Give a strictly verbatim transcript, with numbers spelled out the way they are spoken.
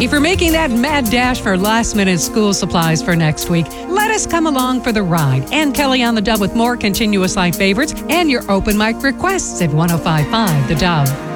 If you're making that mad dash for last-minute school supplies for next week, let us come along for the ride. And Kelly on the Dove with more continuous live favorites and your open mic requests at one oh five point five The Dove.